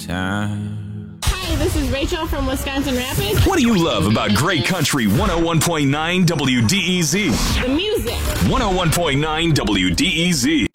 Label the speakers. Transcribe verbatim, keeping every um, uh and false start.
Speaker 1: time.
Speaker 2: Hi, this is Rachel from Wisconsin Rapids.
Speaker 3: What do you love about Great Country one oh one point nine W D E Z?
Speaker 2: The music.
Speaker 3: one oh one point nine W D E Z.